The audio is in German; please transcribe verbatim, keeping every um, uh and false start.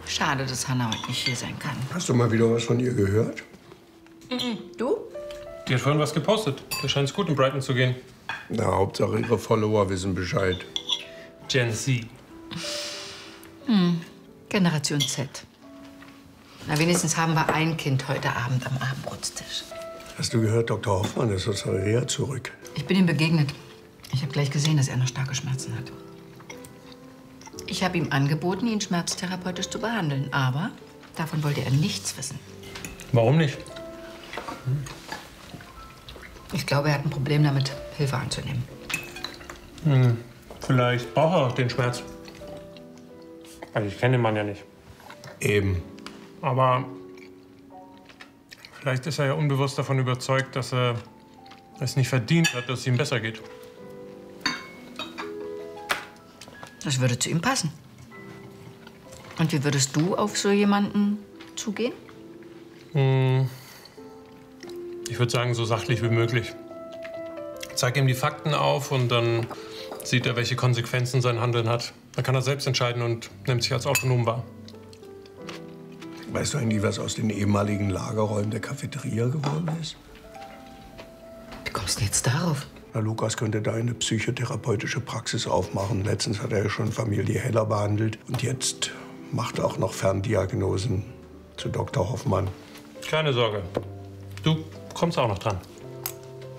Schade, dass Hannah heute nicht hier sein kann. Hast du mal wieder was von ihr gehört? Mhm. Du? Die hat vorhin was gepostet. Da scheint es gut in Brighton zu gehen. Na, Hauptsache ihre Follower wissen Bescheid. Gen Z. Hm. Generation Z. Na, wenigstens haben wir ein Kind heute Abend am Abendbrotstisch. Hast du gehört, Doktor Hoffmann ist aus der Reha zurück? Ich bin ihm begegnet. Ich habe gleich gesehen, dass er noch starke Schmerzen hat. Ich habe ihm angeboten, ihn schmerztherapeutisch zu behandeln. Aber davon wollte er nichts wissen. Warum nicht? Hm. Ich glaube, er hat ein Problem damit, Hilfe anzunehmen. Hm. Vielleicht braucht er den Schmerz. Also ich kenne den Mann ja nicht. Eben. Aber vielleicht ist er ja unbewusst davon überzeugt, dass er es nicht verdient hat, dass es ihm besser geht. Das würde zu ihm passen. Und wie würdest du auf so jemanden zugehen? Hm. Ich würde sagen, so sachlich wie möglich. Zeig ihm die Fakten auf und dann sieht er, welche Konsequenzen sein Handeln hat. Dann kann er selbst entscheiden und nimmt sich als autonom wahr. Weißt du eigentlich, was aus den ehemaligen Lagerräumen der Cafeteria geworden ist? Wie kommst du jetzt darauf? Na, Lukas könnte da eine psychotherapeutische Praxis aufmachen. Letztens hat er ja schon Familie Heller behandelt. Und jetzt macht er auch noch Ferndiagnosen zu Doktor Hoffmann. Keine Sorge. Du kommst auch noch dran.